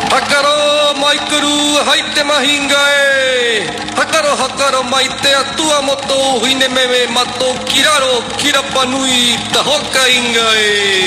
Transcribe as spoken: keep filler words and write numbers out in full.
はかろマイクル入ってまひんがえはかろはかろまいてあとはもとふいねめめまとキラロキラパヌイたほかいんがえ